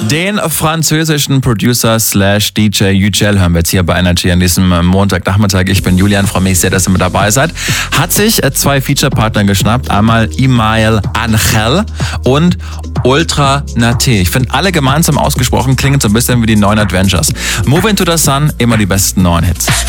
Den französischen Producer / DJ Yücel hören wir jetzt hier bei Energy an diesem Montagnachmittag. Ich bin Julian, freue mich sehr, dass ihr mit dabei seid. Hat sich 2 Feature-Partner geschnappt. Einmal Imael Angel und Ultra Nate. Ich finde, alle gemeinsam ausgesprochen klingen so ein bisschen wie die neuen Adventures. Move Into the Sun, immer die besten neuen Hits.